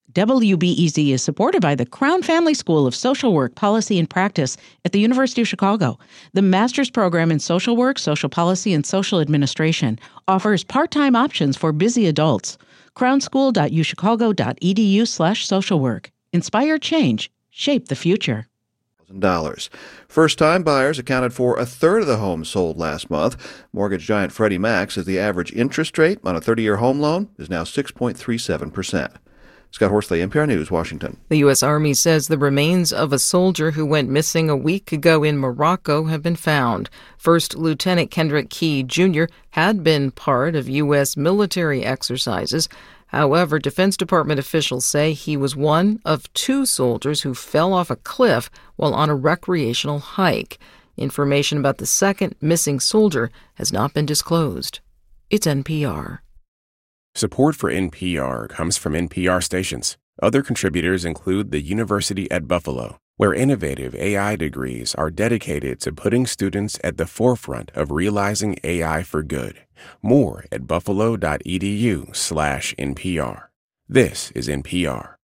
WBEZ is supported by the Crown Family School of Social Work, Policy, and Practice at the University of Chicago. The master's program in social work, social policy, and social administration offers part-time options for busy adults. crownschool.uchicago.edu/socialwork. Inspire change. Shape the future. First-time buyers accounted for a third of the homes sold last month. Mortgage giant Freddie Mac says the average interest rate on a 30-year home loan is now 6.37%. Scott Horsley, NPR News, Washington. The U.S. Army says the remains of a soldier who went missing a week ago in Morocco have been found. First Lieutenant Kendrick Key Jr. had been part of U.S. military exercises. However, Defense Department officials say he was one of two soldiers who fell off a cliff while on a recreational hike. Information about the second missing soldier has not been disclosed. It's NPR. Support for NPR comes from NPR stations. Other contributors include the University at Buffalo, where innovative AI degrees are dedicated to putting students at the forefront of realizing AI for good. More at buffalo.edu/NPR. This is NPR.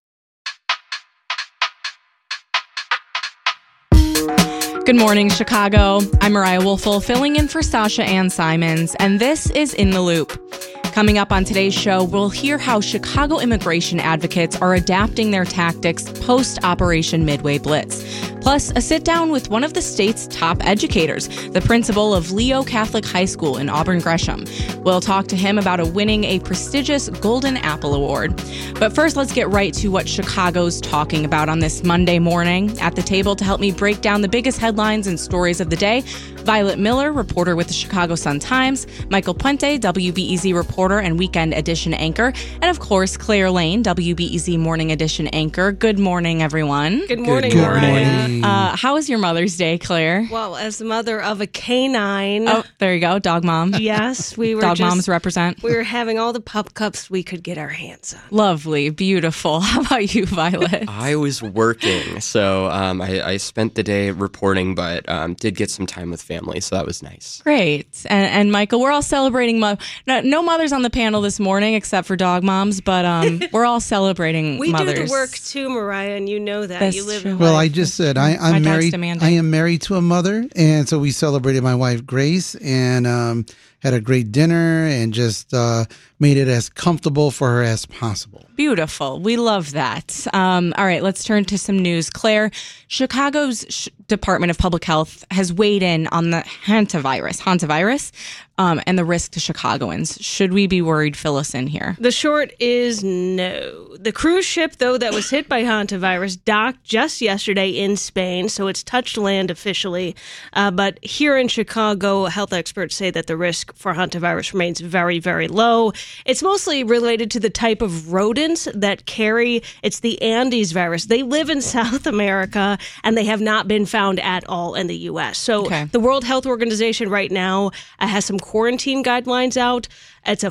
Good morning, Chicago. I'm Mariah Woelfel, filling in for Sasha Ann Simons, and this is In the Loop. Coming up on today's show, we'll hear how Chicago immigration advocates are adapting their tactics post-Operation Midway Blitz. Plus, a sit-down with one of the state's top educators, the principal of Leo Catholic High School in Auburn Gresham. We'll talk to him about winning a prestigious Golden Apple Award. But first, let's get right to what Chicago's talking about on this Monday morning. At the table to help me break down the biggest headlines and stories of the day, Violet Miller, reporter with the Chicago Sun-Times, Michael Puente, WBEZ reporter and Weekend Edition anchor, and of course, Claire Lane, WBEZ Morning Edition anchor. Good morning, everyone. Good morning, Good Mariah. How was your Mother's Day, Claire? Well, as the mother of a canine. Oh, there you go, dog mom. Yes, we were Dog moms represent. We were having all the pup cups we could get our hands on. Lovely, beautiful. How about you, Violet? I was working, so I spent the day reporting, but did get some time with family, so that was nice. Great. And Michael, we're all celebrating. No mothers on the panel this morning except for dog moms, but we're all celebrating we mothers. do the work too, Mariah, and you know that. That's you live true. in Well, life. I just said I'm married. demanding. I am married to a mother, and so we celebrated my wife Grace, and had a great dinner, and just made it as comfortable for her as possible. Beautiful. We love that. All right, let's turn to some news. Claire, Chicago's Department of Public Health has weighed in on the hantavirus, and the risk to Chicagoans. Should we be worried? Fill us in here. The short is no. The cruise ship, though, that was hit by hantavirus docked just yesterday in Spain, so it's touched land officially. But here in Chicago, health experts say that the risk for hantavirus remains very, very low. It's mostly related to the type of rodents that carry, it's the Andes virus. They live in South America, and they have not been found at all in the U.S. So The World Health Organization right now has some quarantine guidelines out. It's a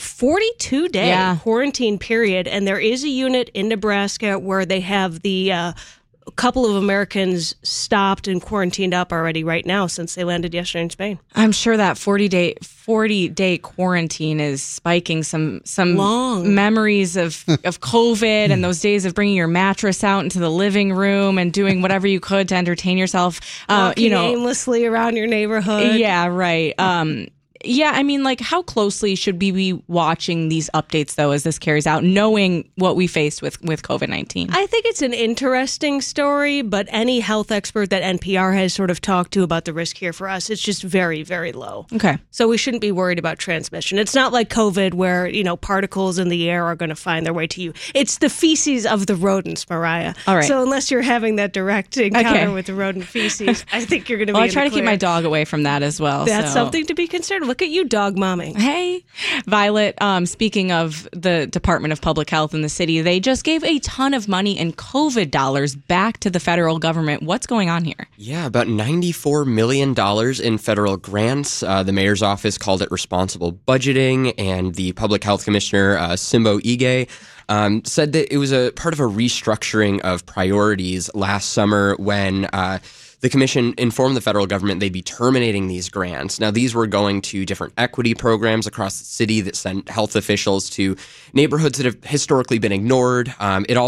42-day quarantine period, and there is a unit in Nebraska where they have the couple of Americans stopped and quarantined up already right now since they landed yesterday in Spain. I'm sure that 40-day quarantine is spiking some long memories of COVID and those days of bringing your mattress out into the living room and doing whatever you could to entertain yourself. Walking aimlessly around your neighborhood. Yeah, right. Yeah, I mean, like, how closely should we be watching these updates, though, as this carries out, knowing what we faced with COVID-19? I think it's an interesting story, but any health expert that NPR has sort of talked to about the risk here for us, it's just very, very low. Okay. So we shouldn't be worried about transmission. It's not like COVID where, particles in the air are going to find their way to you. It's the feces of the rodents, Mariah. All right. So unless you're having that direct encounter with the rodent feces, I think you're going to be I try to keep my dog away from that as well. That's something to be concerned. Look at you, dog momming. Hey, Violet, speaking of the Department of Public Health in the city, they just gave a ton of money in COVID dollars back to the federal government. What's going on here? Yeah, about $94 million in federal grants. The mayor's office called it responsible budgeting, and the public health commissioner, Simbo Ige, said that it was a part of a restructuring of priorities last summer when the commission informed the federal government they'd be terminating these grants. Now, these were going to different equity programs across the city that sent health officials to neighborhoods that have historically been ignored. It also